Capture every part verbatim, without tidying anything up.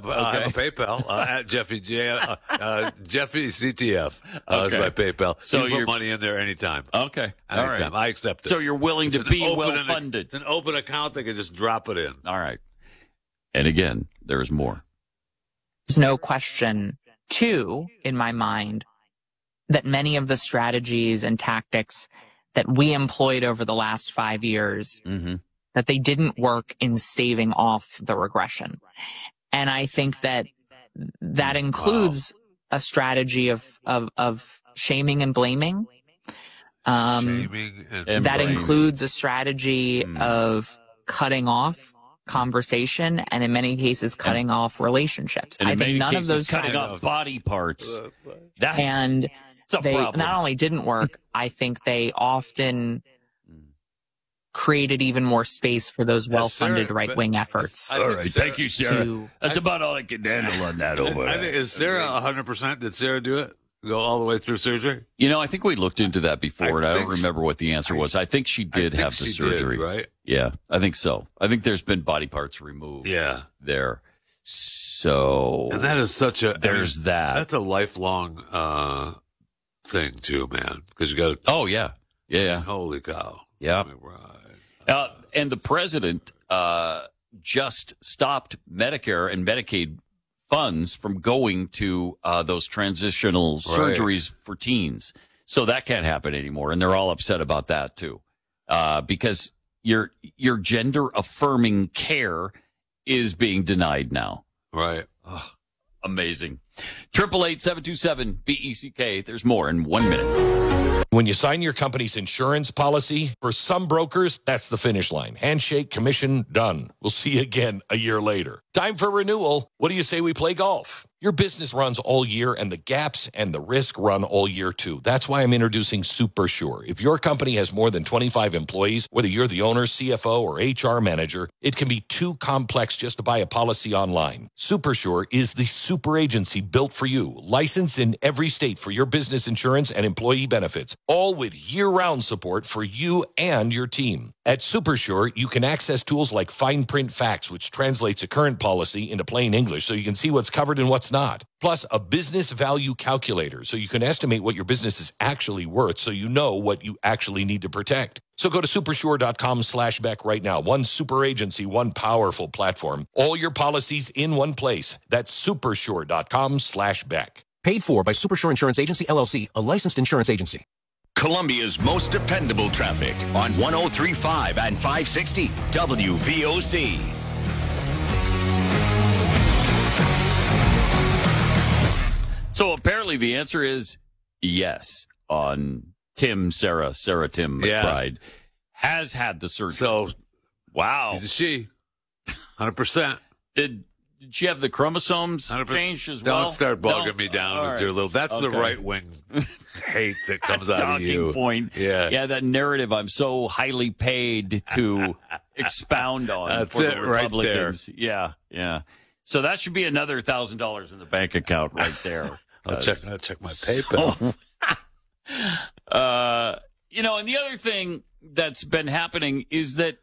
have, I have a PayPal uh, at Jeffy J. Uh, uh, Jeffy C T F uh, Okay. is my PayPal. So you put you're- money in there anytime. Okay. All Anytime. right. I accept it. So you're willing It's to an be open- well-funded. It's an open account. They can just drop it in. All right. And again, there's more. There's no question, too, in my mind, that many of the strategies and tactics that we employed over the last five years, Mm-hmm. that they didn't work in staving off the regression. And I think that that includes a strategy of, of, of shaming and blaming. Um, Shaming and, and that blaming. includes a strategy Mm. of cutting off conversation and in many cases cutting off relationships. And I in think many none cases, of those cutting strategies- off body parts. That's and it's a they problem. not only didn't work, I think they often created even more space for those well-funded Sarah, right-wing but- efforts. I All think right. Sarah- Thank you, Sarah. to- That's about all I can handle on that over I think, is Sarah one hundred percent? Did Sarah do it? Go all the way through surgery? You know, I think we looked into that before, I and I don't think remember what the answer was. I think she did I think have the she surgery. did, right? Yeah, I think so. I think there's been body parts removed Yeah. there. So And that is such a... there's I mean, that. That's a lifelong uh, thing, too, man. Because you got to... Oh, yeah. Yeah, yeah. Holy cow. Yeah. I mean, right. Uh, and the president uh, just stopped Medicare and Medicaid funds from going to uh, those transitional surgeries for teens. So that can't happen anymore. And they're all upset about that, too, uh, because your your gender affirming care is being denied now. Right. Oh, amazing. Triple eight seven two seven B E C K. There's more in one minute. When you sign your company's insurance policy, for some brokers, that's the finish line. Handshake, commission, done. We'll see you again a year later. Time for renewal. What do you say we play golf? Your business runs all year, and the gaps and the risk run all year, too. That's why I'm introducing Super Sure. If your company has more than twenty-five employees, whether you're the owner, C F O, or H R manager, it can be too complex just to buy a policy online. Super Sure is the super agency built for you, licensed in every state for your business insurance and employee benefits, all with year-round support for you and your team. At Super Sure, you can access tools like Fine Print Facts, which translates a current policy into plain English so you can see what's covered and what's not. Plus, a business value calculator so you can estimate what your business is actually worth so you know what you actually need to protect. So go to supersure.com slash Beck right now. One super agency, one powerful platform. All your policies in one place. That's supersure.com slash Beck. Paid for by Supersure Insurance Agency, L L C, a licensed insurance agency. Columbia's most dependable traffic on one oh three point five and five sixty W V O C. So apparently the answer is yes on Tim, Sarah, Sarah, Tim Yeah. McBride has had the surgery. So, Wow. he's a she. one hundred percent. Did, did she have the chromosomes one hundred percent. changed as Don't well? start bogging No? me down All with right. your little... That's the Okay. right-wing hate that comes out of Talking you. point. Yeah. Yeah, that narrative I'm so highly paid to expound on That's for it the right Republicans. Yeah, yeah. So that should be another one thousand dollars in the bank account right there. I'll check, I'll check my PayPal. So, uh, you know, and the other thing that's been happening is that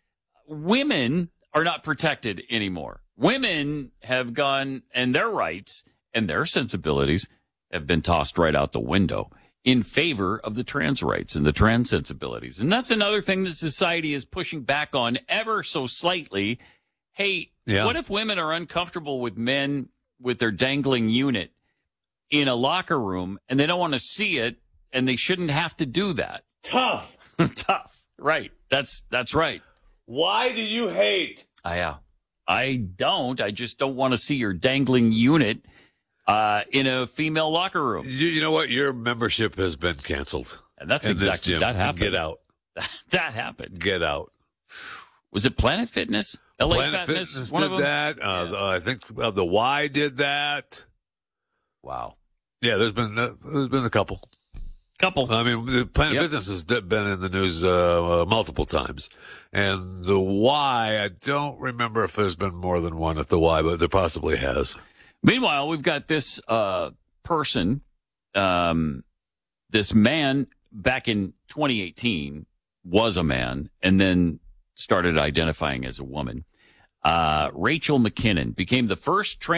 women are not protected anymore. Women have gone, and their rights and their sensibilities have been tossed right out the window in favor of the trans rights and the trans sensibilities. And that's another thing that society is pushing back on ever so slightly. Hey, Yeah. what if women are uncomfortable with men with their dangling unit in a locker room and they don't want to see it and they shouldn't have to do that? Tough. Tough. Right. That's that's right. Why do you hate? I uh, I don't. I just don't want to see your dangling unit uh, in a female locker room. You, you know what? Your membership has been canceled. And that's in this exactly gym. that happened. Get out. That happened. Get out. Was it Planet Fitness? L A Planet Fitness, Fitness one did of them? that. Uh, Yeah. the- I think uh, the Y did that. Wow. Yeah, there's been uh, there's been a couple. Couple. I mean, the Planet Yep. Fitness has d- been in the news uh, uh, multiple times, and the Y. I don't remember if there's been more than one at the Y, but there possibly has. Meanwhile, we've got this uh, person, um, this man back in twenty eighteen was a man and then started identifying as a woman. Uh, Rachel McKinnon became the first trans